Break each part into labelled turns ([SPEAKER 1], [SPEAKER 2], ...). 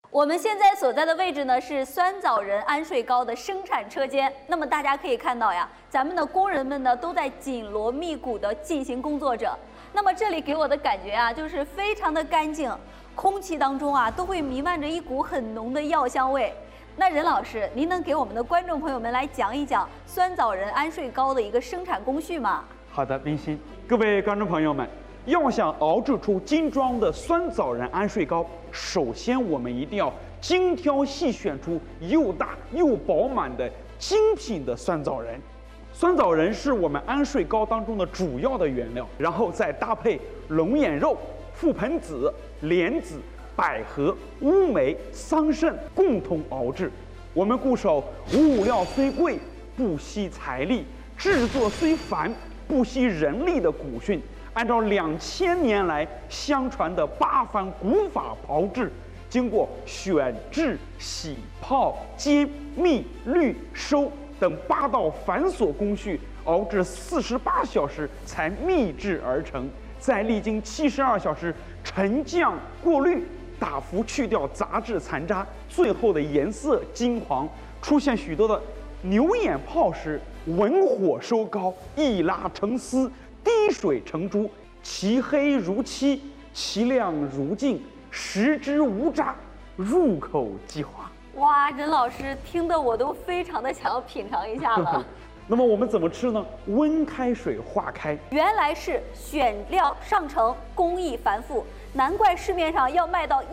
[SPEAKER 1] 我们现在所在的位置呢是酸枣仁安睡糕的生产车间。那么大家可以看到呀，咱们的工人们呢都在紧锣密鼓地进行工作着。那么这里给我的感觉啊，就是非常的干净，空气当中啊都会弥漫着一股很浓的药香味。那任老师，您能给我们的观众朋友们来讲一讲酸枣仁安睡糕的一个生产工序吗？
[SPEAKER 2] 好的，冰心，各位观众朋友们。要想熬制出精装的酸枣仁安睡糕，首先我们一定要精挑细选出又大又饱满的精品的酸枣仁。酸枣仁是我们安睡糕当中的主要的原料，然后再搭配龙眼肉、覆盆子、莲子、百合、乌梅、桑葚共同熬制。我们固守物料虽贵，不惜财力；制作虽繁，不惜人力的古训。按照2000年来相传的8番古法炮制，经过选制、洗、泡、煎、蜜、滤、收等8道繁琐工序，熬制48小时才秘制而成。再历经72小时沉降过滤，大幅去掉杂质残渣，最后的颜色金黄，出现许多的牛眼泡时，文火收糕，一拉成丝。滴水成珠，其黑如漆，其亮如镜，食之无渣，入口即化。
[SPEAKER 1] 哇，任老师听得我都非常的想要品尝一下了。
[SPEAKER 2] 那么我们怎么吃呢？温开水化开。原
[SPEAKER 1] 来是选料上乘，工艺繁复，难怪市面上要卖到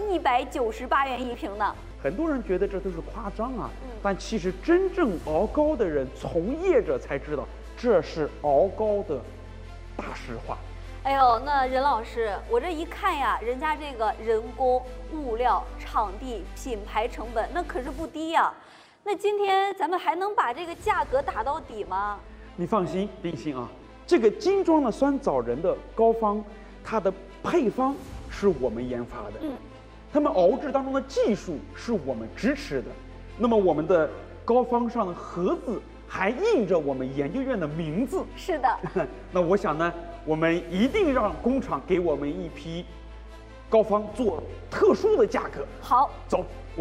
[SPEAKER 1] 198元一瓶呢。
[SPEAKER 2] 很多人觉得这都是夸张啊，但其实真正熬糕的人，从业者才知道，这是熬糕的大实话。
[SPEAKER 1] 哎呦，那任老师，我这一看呀，人家这个人工、物料、场地、品牌成本，那可是不低呀。那今天咱们还能把这个价格打到底吗？
[SPEAKER 2] 你放心，冰心啊，这个精装的酸枣仁的膏方，它的配方是我们研发的，他们熬制当中的技术是我们支持的。那么我们的膏方上的盒子还印着我们研究院的名字。
[SPEAKER 1] 是的。
[SPEAKER 2] 那我想呢，我们一定让工厂给我们一批膏方做特殊的价格。
[SPEAKER 1] 好，
[SPEAKER 2] 走。